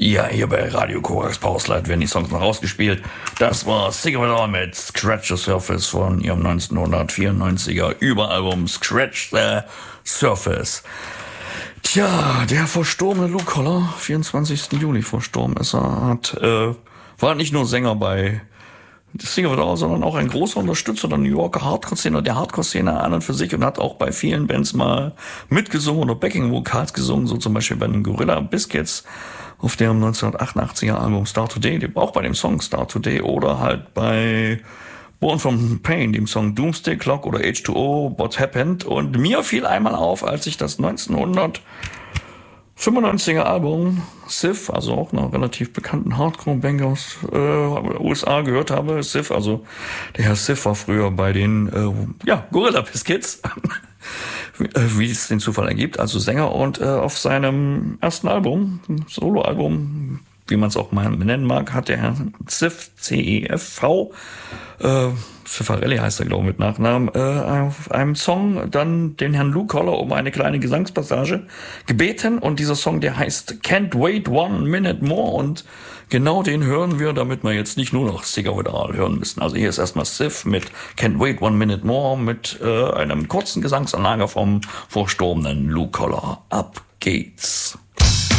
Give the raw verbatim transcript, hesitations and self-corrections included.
Ja, hier bei Radio Korax Powerslide werden die Songs noch ausgespielt. Das war Sick of It All mit Scratch the Surface von ihrem neunzehnhundertvierundneunziger Überalbum Scratch the Surface. Tja, der verstorbene Lou Koller, vierundzwanzigsten Juli verstorben ist er, hat, äh, war nicht nur Sänger bei Sick of It All, sondern auch ein großer Unterstützer der New Yorker Hardcore-Szene, der Hardcore-Szene an und für sich, und hat auch bei vielen Bands mal mitgesungen oder Backing-Vocals gesungen, so zum Beispiel bei den Gorilla Biscuits auf dem neunzehnhundertachtundachtziger Album Start Today, auch bei dem Song Start Today, oder halt bei Born from Pain, dem Song Doomsday Clock oder H two O, What Happened. Und mir fiel einmal auf, als ich das neunzehnhundertfünfundneunziger Album Sif, also auch einer relativ bekannten Hardcore-Band aus äh, U S A gehört habe. Sif, also der Herr Sif war früher bei den äh, ja, Gorilla Biscuits, wie es den Zufall ergibt, also Sänger, und äh, auf seinem ersten Album, Solo-Album, wie man es auch mal nennen mag, hat der Herr Cif, C E F V, äh, Cifarelli heißt er, glaube ich, mit Nachnamen, äh, auf einem Song dann den Herrn Lou Koller um eine kleine Gesangspassage gebeten, und dieser Song, der heißt Can't Wait One Minute More, und genau den hören wir, damit wir jetzt nicht nur noch Sick of It All hören müssen. Also hier ist erstmal Sif mit Can't Wait One Minute More mit äh, einem kurzen Gesangsanlage vom verstorbenen Lou Koller. Ab geht's.